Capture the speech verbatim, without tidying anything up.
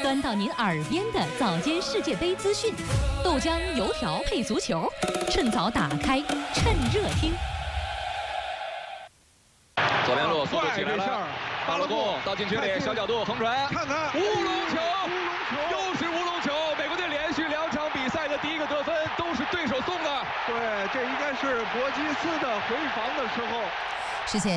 端到您耳边的早间世界杯资讯，豆浆油条配足球，趁早打开，趁热听。 左边路速度起来了，巴洛贡到禁区里，小角度横传， 看看乌龙球，又是乌龙球！美国队连续两场比赛的第一个得分都是对手送的。 对，这应该是博基斯的回防的时候。 之前。